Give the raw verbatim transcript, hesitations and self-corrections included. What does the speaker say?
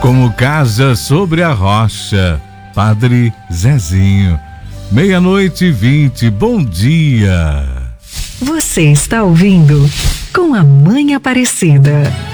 Como casa sobre a rocha, Padre Zezinho. Meia-noite e vinte, bom dia. Você está ouvindo Com a Mãe Aparecida.